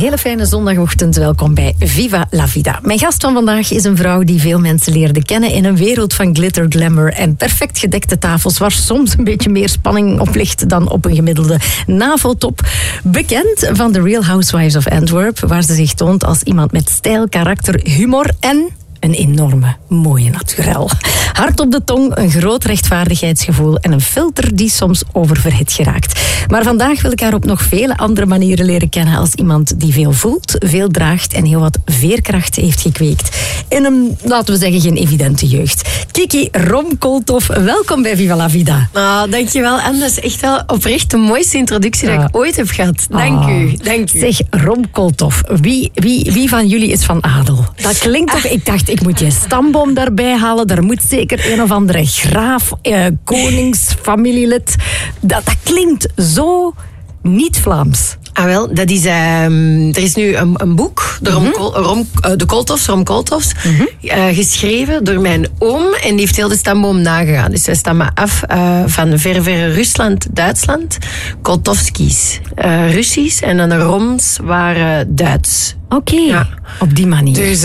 hele fijne zondagochtend. Welkom bij Viva la Vida. Mijn gast van vandaag is een vrouw die veel mensen leerde kennen in een wereld van glitter, glamour en perfect gedekte tafels waar soms een beetje meer spanning op ligt dan op een gemiddelde NAVO-top. Bekend van The Real Housewives of Antwerp, waar ze zich toont als iemand met stijl, karakter, humor en een enorme, mooie naturel. Hard op de tong, een groot rechtvaardigheidsgevoel en een filter die soms oververhit geraakt. Maar vandaag wil ik haar op nog vele andere manieren leren kennen als iemand die veel voelt, veel draagt en heel wat veerkracht heeft gekweekt. In een, laten we zeggen, geen evidente jeugd. Kiki Romkolthoff, welkom bij Viva la Vida. Nou, dankjewel. En dat is echt wel oprecht de mooiste introductie dat ik ooit heb gehad. Dank u. Zeg, Romkolthoff, wie van jullie is van adel? Dat klinkt toch... Ik dacht, ik moet je stamboom daarbij halen. Daar moet zeker een of andere graaf, koningsfamilielid. Dat klinkt zo niet Vlaams. Ah wel, dat is, er is nu een boek, de Romkolthoffs, geschreven door mijn oom. En die heeft heel de stamboom nagegaan. Dus wij stammen af van verre Rusland, Duitsland. Kolthovskis, Russisch. En dan de Roms waren Duits. Oké, ja. Op die manier. Dus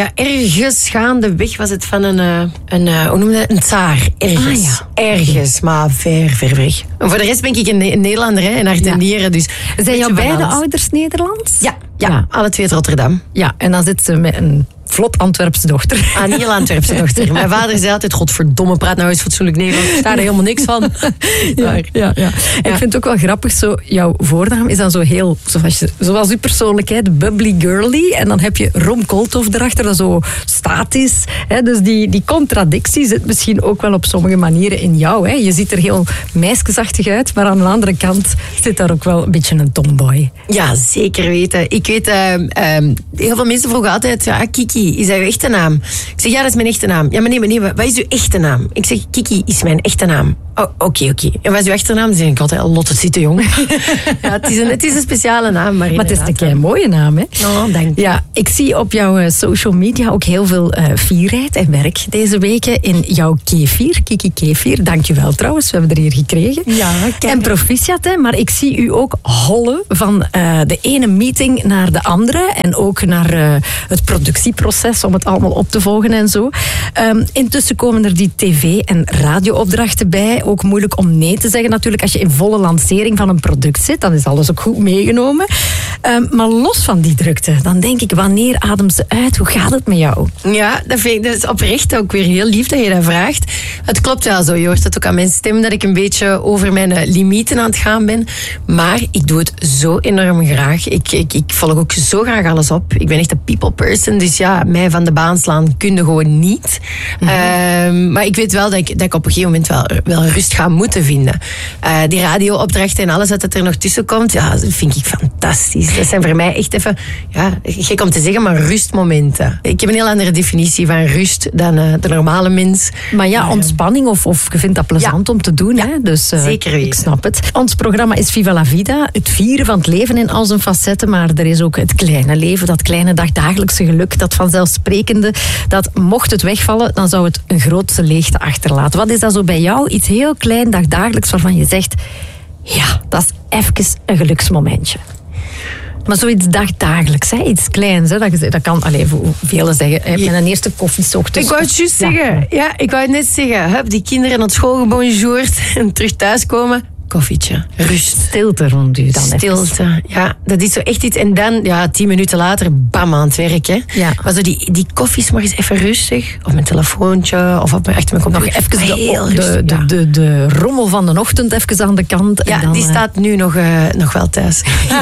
ergens gaandeweg was het van hoe noem je dat? Een tsaar. Ergens. Ah, ja. Ergens, maar ver weg. En voor de rest ben ik een Nederlander, een hart en nieren. Dus zijn jouw beide ouders Nederlands? Ja, alle twee uit Rotterdam. Ja, en dan zit ze met een vlot Antwerpse dochter. Een heel Antwerpse dochter. Mijn vader zei altijd, godverdomme, praat nou eens fatsoenlijk Nederlands. Ik sta er helemaal niks van. Ja. Ik vind het ook wel grappig, zo, jouw voornaam is dan zo heel, zoals uw persoonlijkheid, bubbly girly. En dan heb je Romkolthoff erachter, dat zo statisch. Hè? Dus die contradictie zit misschien ook wel op sommige manieren in jou. Hè? Je ziet er heel meisjesachtig uit, maar aan de andere kant zit daar ook wel een beetje een tomboy. Ja, zeker weten. Ik weet, heel veel mensen vroegen altijd, Kiki, is dat uw echte naam? Ik zeg, ja, dat is mijn echte naam. Ja, maar nee, wat is uw echte naam? Ik zeg, Kiki is mijn echte naam. Oh, oké. En wat is uw achternaam? Dan zeg ik altijd, Lotte Zitten, jong. Ja, het is een speciale naam. Maar het is een kei mooie naam, hè? Oh, dank je. Ja, ik zie op jouw social media ook heel veel fierheid en werk deze weken in jouw kefir, Kiki Kefir. Dank je wel trouwens, we hebben er hier gekregen. Ja, kijk. En proficiat, hè, maar ik zie u ook hollen van de ene meeting naar de andere en ook naar het productieproces om het allemaal op te volgen en zo. Intussen komen er die tv- en radioopdrachten bij. Ook moeilijk om nee te zeggen natuurlijk. Als je in volle lancering van een product zit, dan is alles ook goed meegenomen. Maar los van die drukte, dan denk ik, wanneer adem ze uit? Hoe gaat het met jou? Ja, dat is oprecht ook weer heel lief dat je dat vraagt. Het klopt wel zo, je hoort het ook aan mijn stem, dat ik een beetje over mijn limieten aan het gaan ben. Maar ik doe het zo enorm graag. Ik volg ook zo graag alles op. Ik ben echt een people person, dus ja, mij van de baan slaan kun je gewoon niet. Maar ik weet wel dat ik op een gegeven moment wel rust ga moeten vinden. Die radioopdrachten en alles dat er nog tussen komt, ja, dat vind ik fantastisch. Dat zijn voor mij echt even, ja, gek om te zeggen, maar rustmomenten. Ik heb een heel andere definitie van rust dan de normale mens. Maar ja, ontspanning of je vindt dat plezant om te doen. Ja, hè? Dus zeker weten. Ik snap het. Ons programma is Viva la Vida, het vieren van het leven in al zijn facetten, maar er is ook het kleine leven, dat kleine dagdagelijkse geluk, dat vanzelfsprekende, dat mocht het wegvallen, dan zou het een grootste leegte achterlaten. Wat is dat zo bij jou? Iets heel klein dagdagelijks waarvan je zegt, ja, dat is even een geluksmomentje. Maar zoiets dagdagelijks, hè? Iets kleins, hè? Dat kan, velen zeggen, met een eerste koffieochtend. Ik wou het juist zeggen. Ja, ik wou het net zeggen. Hup, die kinderen naar school gebonjourd en terug thuiskomen. Koffietje, rust. Stilte rond u dan. Stilte, ja, dat is zo echt iets. En dan, 10 minuten later, bam, aan het werk. Hè. Ja. Maar zo die koffie 's morgens even rustig. Of mijn telefoontje, of op achter mijn computer. Nog even de rommel van de ochtend even aan de kant. Ja, en dan, die staat nu nog wel thuis.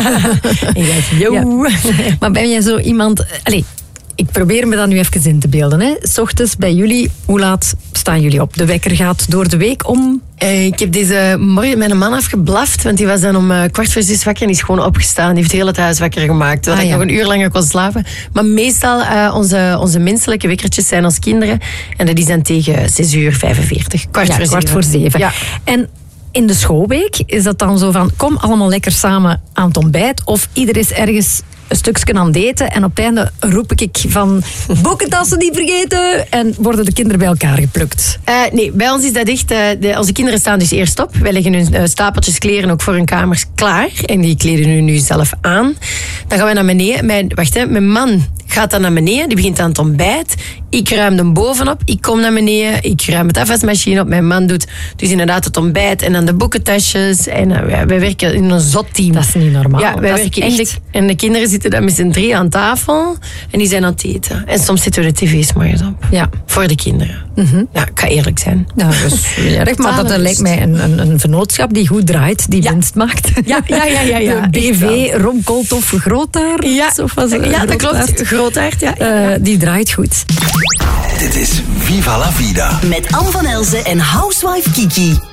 En jij zegt, yo. Ja. Maar ben jij zo iemand... Ik probeer me dat nu even in te beelden. Hè. 's Ochtends bij jullie, hoe laat staan jullie op? De wekker gaat door de week om... Ik heb deze morgen mijn man afgeblaft, want die was dan om 5:45 wakker en die is gewoon opgestaan. Die heeft het hele huis wakker gemaakt, terwijl ik nog een uur langer kon slapen. Maar meestal, onze menselijke wekkertjes zijn als kinderen. En dat is dan tegen 6:45. Kwart voor zeven. Ja. En in de schoolweek is dat dan zo van, kom allemaal lekker samen aan het ontbijt, of ieder is ergens een stukje aan het eten en op het einde roep ik van boekentassen niet vergeten en worden de kinderen bij elkaar geplukt. Nee, bij ons is dat echt... onze kinderen staan dus eerst op. Wij leggen hun stapeltjes kleren ook voor hun kamers klaar. En die kleden hun nu zelf aan. Dan gaan we naar beneden. Mijn man gaat dan naar beneden. Die begint aan het ontbijt. Ik ruim hem bovenop. Ik kom naar beneden. Ik ruim het afwasmachine op. Mijn man doet dus inderdaad het ontbijt. En dan de boekentasjes. En wij werken in een zot team. Dat is niet normaal. Ja, wij werken echt. En de kinderen zitten dan met z'n 3 aan tafel. En die zijn aan het eten. En soms zetten we de tv's morgens op. Ja. Voor de kinderen. Ja, ik ga eerlijk zijn. Ja, dus, maar dat lijkt mij een vennootschap die goed draait, die winst maakt. Ja. De BV Romkooltof Grootaard. Ja, dat klopt. Grootaard, ja. Die draait goed. Dit is Viva la Vida. Met Anne van Elzen en Housewife Kiki.